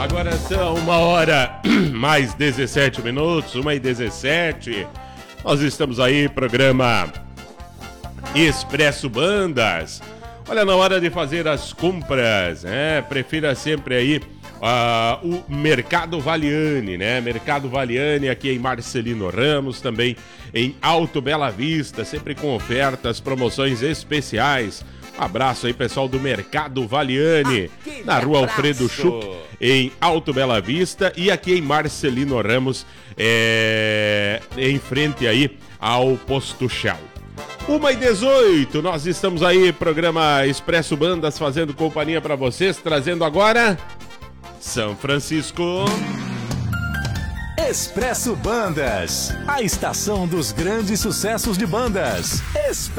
Agora são 1h mais 17 minutos, 1h17. Nós estamos aí, programa Expresso Bandas. Olha, na hora de fazer as compras, prefira sempre aí o Mercado Valiani, né? Mercado Valiani aqui em Marcelino Ramos, também em Alto Bela Vista, sempre com ofertas, promoções especiais. Um abraço aí, pessoal do Mercado Valiani, na Rua Alfredo Schuch, em Alto Bela Vista, e aqui em Marcelino Ramos, em frente aí ao Posto Shell. 1h18, nós estamos aí, programa Expresso Bandas, fazendo companhia para vocês, trazendo agora São Francisco. Expresso Bandas, a estação dos grandes sucessos de bandas.